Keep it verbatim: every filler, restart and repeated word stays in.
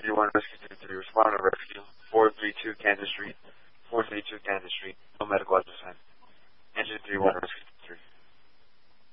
one Rescue two three, respond to rescue. four three two Kansas Street. four three two Kansas Street. No medical assistance.